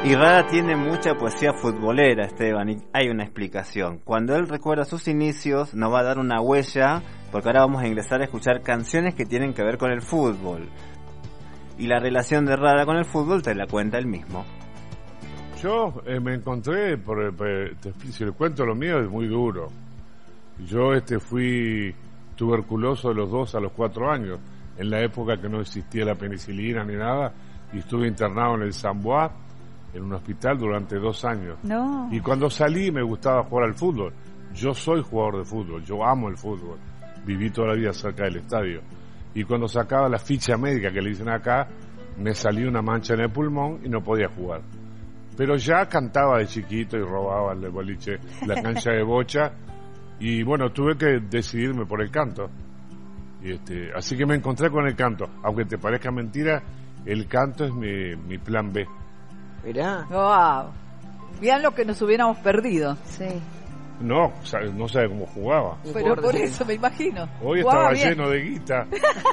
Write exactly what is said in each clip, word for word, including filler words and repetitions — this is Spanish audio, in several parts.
Y Rada tiene mucha poesía futbolera, Esteban, y hay una explicación. Cuando él recuerda sus inicios, nos va a dar una huella, porque ahora vamos a ingresar a escuchar canciones que tienen que ver con el fútbol. Y la relación de Rada con el fútbol te la cuenta él mismo. Yo eh, me encontré, por, por, te, si le cuento lo mío, es muy duro. Yo este fui tuberculoso de los dos a los cuatro años, en la época que no existía la penicilina ni nada, y estuve internado en el San Bois, en un hospital durante dos años. No. Y cuando salí me gustaba jugar al fútbol. Yo soy jugador de fútbol, yo amo el fútbol. Viví toda la vida cerca del estadio. Y cuando sacaba la ficha médica que le dicen acá, me salió una mancha en el pulmón y no podía jugar. Pero ya cantaba de chiquito y robaba el boliche, la cancha de bocha. Y bueno, tuve que decidirme por el canto. Y este, así que me encontré con el canto. Aunque te parezca mentira, el canto es mi, mi plan B. Mirá. Wow. Vean lo que nos hubiéramos perdido. Sí. No, no sabe cómo jugaba. Pero por eso me imagino. Hoy Jugaba estaba bien. lleno de guita.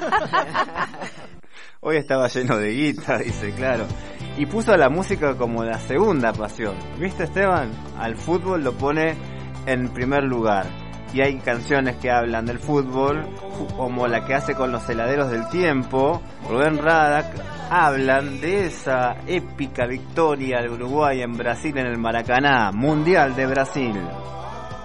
Hoy estaba lleno de guita, dice, claro. Y puso a la música como la segunda pasión. ¿Viste, Esteban? Al fútbol lo pone en primer lugar. Y hay canciones que hablan del fútbol, como la que hace con los heladeros del tiempo. Rubén Rada hablan de esa épica victoria de Uruguay en Brasil, en el Maracaná, Mundial de Brasil.